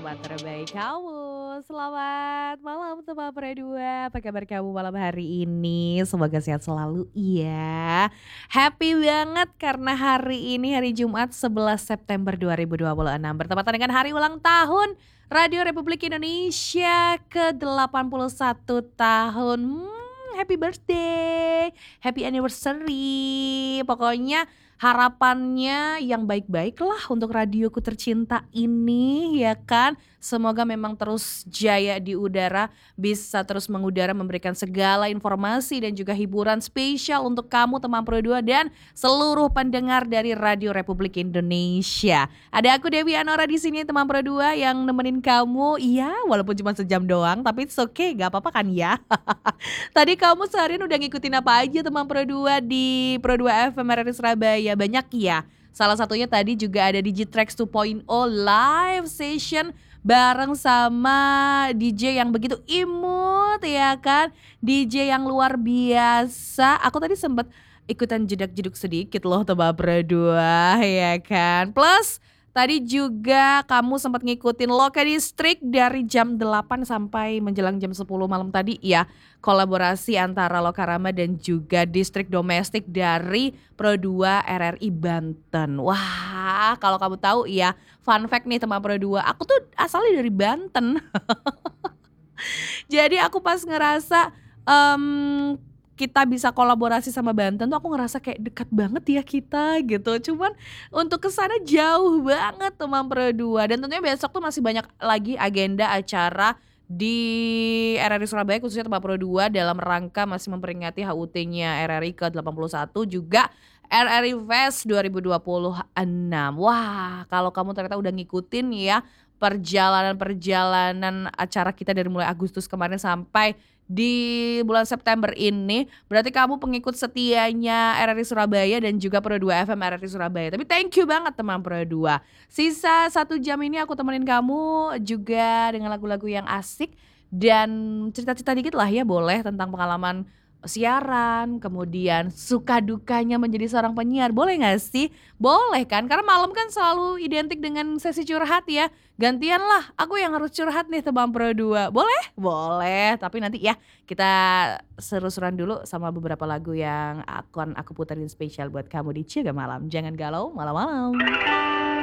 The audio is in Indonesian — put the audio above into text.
teman terbaik kamu. Selamat malam teman Pre2. Apa kabar kamu malam hari ini? Semoga sehat selalu ya. Happy banget karena hari ini hari Jumat 11 September 2026 bertepatan dengan hari ulang tahun Radio Republik Indonesia ke-81 tahun. Happy birthday, happy anniversary. Pokoknya harapannya yang baik-baik lah untuk radioku tercinta ini ya kan. Semoga memang terus jaya di udara, bisa terus mengudara memberikan segala informasi dan juga hiburan spesial untuk kamu teman Pro 2 dan seluruh pendengar dari Radio Republik Indonesia. Ada aku Dewi Anora di sini teman Pro 2 yang nemenin kamu. Iya, walaupun cuma sejam doang tapi it's okay, gak apa-apa kan ya. Tadi kamu seharian udah ngikutin apa aja teman Pro 2 di Pro 2 FM RRI Surabaya? Banyak ya. Salah satunya tadi juga ada Digitrax 2.0 live session bareng sama DJ yang begitu imut ya kan. DJ yang luar biasa. Aku tadi sempet ikutan jedak-jeduk sedikit loh teman Pro 2 ya kan. Plus tadi juga kamu sempat ngikutin Loka Distrik dari jam 8 sampai menjelang jam 10 malam tadi ya. Kolaborasi antara Lokarama dan juga Distrik Domestik dari Pro 2 RRI Banten. Wah, kalau kamu tahu ya, fun fact nih teman Pro 2, aku tuh asalnya dari Banten. Jadi aku pas ngerasa kita bisa kolaborasi sama Banten tuh aku ngerasa kayak dekat banget ya kita gitu. Cuman untuk ke sana jauh banget teman Pro 2 dan tentunya besok tuh masih banyak lagi agenda acara di RRI Surabaya khususnya tempat Pro 2 dalam rangka masih memperingati HUT-nya RRI ke-81 juga RRI Fest 2026. Wah, kalau kamu ternyata udah ngikutin ya perjalanan-perjalanan acara kita dari mulai Agustus kemarin sampai di bulan September ini, berarti kamu pengikut setianya RRI Surabaya dan juga Pro 2 FM RRI Surabaya. Tapi thank you banget teman Pro 2. Sisa 1 jam ini aku temenin kamu juga dengan lagu-lagu yang asik dan cerita-cerita dikit lah ya boleh tentang pengalaman siaran, kemudian suka dukanya menjadi seorang penyiar. Boleh gak sih? Boleh kan? Karena malam kan selalu identik dengan sesi curhat ya. Gantian lah, aku yang harus curhat nih teman Pro 2. Boleh? Boleh, tapi nanti ya kita seru-seruan dulu sama beberapa lagu yang akan aku puterin spesial buat kamu di Ciga Malam. Jangan galau malam-malam.